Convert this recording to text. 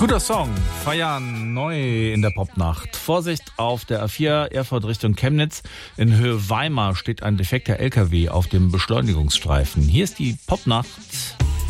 Guter Song. Feiern neu in der Popnacht. Vorsicht auf der A4 Erfurt Richtung Chemnitz. In Höhe Weimar steht ein defekter LKW auf dem Beschleunigungsstreifen. Hier ist die Popnacht.